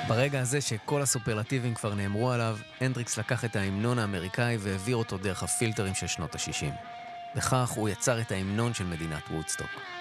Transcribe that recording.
ברגע הזה שכל הסופרלטיבים כבר נאמרו עליו, הנדריקס לקח את ההמנון האמריקאי והעביר אותו דרך הפילטרים של שנות ה-60. וכך הוא יצר את ההמנון של מדינת וודסטוק.